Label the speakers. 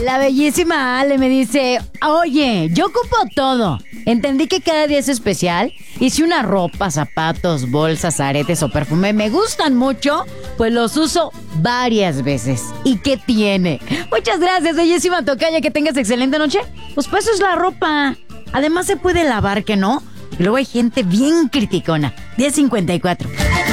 Speaker 1: La bellísima Ale me dice: oye, yo ocupo todo. Entendí que cada día es especial. Y si una ropa, zapatos, bolsas, aretes o perfume me gustan mucho, pues los uso varias veces. ¿Y qué tiene? Muchas gracias, bellísima tocaya. Que tengas excelente noche. Pues eso es la ropa. Además se puede lavar, ¿que no? Y luego hay gente bien criticona. 10:54.